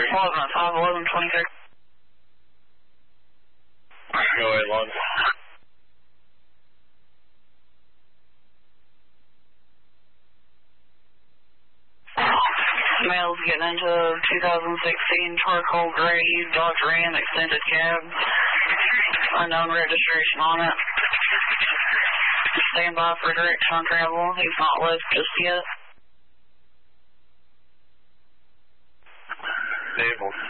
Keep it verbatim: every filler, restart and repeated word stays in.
eleven at five eleven twenty-six. Go ahead, Lon. Male's getting into two thousand sixteen charcoal gray Dodge Ram extended cab. Unknown registration on it. Stand by for direction on travel. He's not left just yet. Stable.